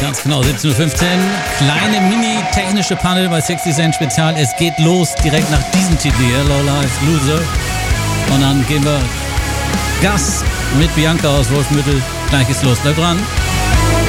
Ganz genau, 17.15 Uhr. Kleine mini-technische Panel bei 60 Cent Spezial. Es geht los direkt nach diesem Titel hier, Low Life Loser. Und dann gehen wir Gas mit Bianca aus Wolfenbüttel. Gleich geht's los. Bleibt dran.